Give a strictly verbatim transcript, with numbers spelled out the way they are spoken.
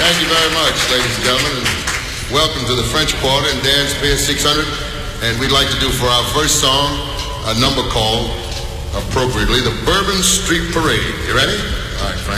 Thank you very much, ladies and gentlemen, and welcome to the French Quarter and Dance Pier six hundred. And we'd like to do for our first song a number called, appropriately, the Bourbon Street Parade. You ready? All right, Frank.